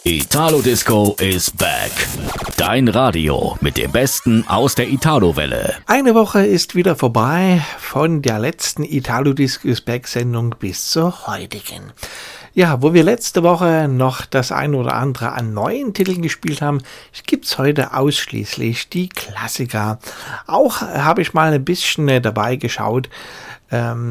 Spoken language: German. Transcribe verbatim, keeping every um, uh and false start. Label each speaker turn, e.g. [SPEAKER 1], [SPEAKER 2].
[SPEAKER 1] Italo Disco is back. Dein Radio mit dem Besten aus der Italo-Welle.
[SPEAKER 2] Eine Woche ist wieder vorbei, von der letzten Italo Disco is back Sendung bis zur heutigen. Ja, wo wir letzte Woche noch das ein oder andere an neuen Titeln gespielt haben, gibt's heute ausschließlich die Klassiker. Auch habe ich mal ein bisschen dabei geschaut, ähm,